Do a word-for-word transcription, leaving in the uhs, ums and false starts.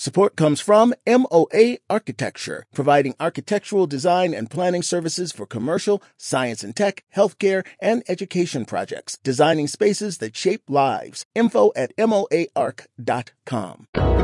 Support comes from M O A Architecture, providing architectural design and planning services for commercial, science and tech, healthcare, and education projects, designing spaces that shape lives. Info at M O A arc dot com.